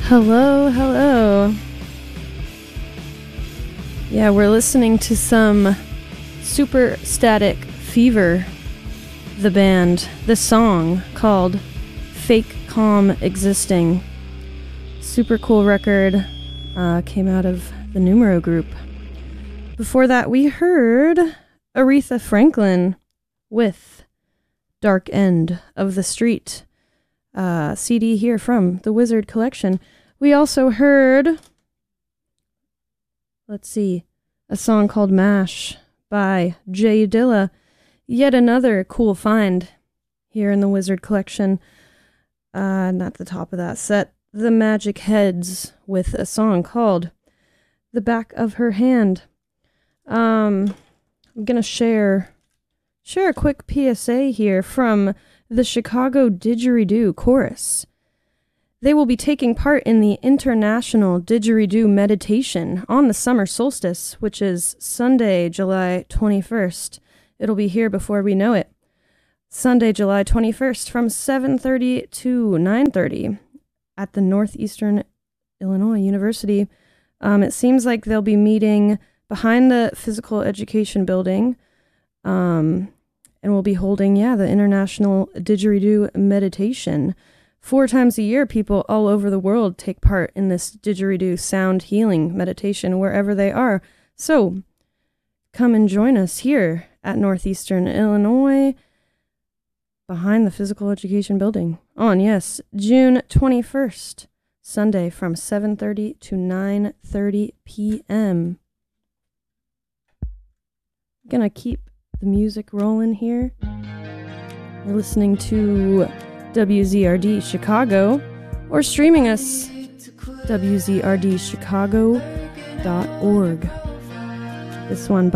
Hello, hello. Yeah, we're listening to some Super Static Fever, the band, the song called Fake Calm Existing. Super cool record, came out of the Numero Group. Before that, we heard Aretha Franklin with Dark End of the Street, CD here from the Wizard Collection. We also heard, let's see, a song called MASH by Jay Dilla. Yet another cool find here in the Wizard Collection. Not the top of that set. The Magic Heads with a song called The Back of Her Hand. I'm going to share a quick PSA here from the Chicago Didgeridoo Chorus. They will be taking part in the International Didgeridoo Meditation on the summer solstice, which is Sunday, July 21st. It'll be here before we know it. Sunday, July 21st from 7:30 to 9:30 at the Northeastern Illinois University. It seems like they'll be meeting behind the Physical Education Building, and we'll be holding, the International Didgeridoo Meditation. 4 times a year, people all over the world take part in this didgeridoo sound healing meditation wherever they are. So, come and join us here at Northeastern Illinois, behind the Physical Education Building, on, June 21st, Sunday from 7:30 to 9:30 p.m. Gonna keep the music rolling here. You're listening to WZRD Chicago, or streaming us, wzrdchicago.org. This one by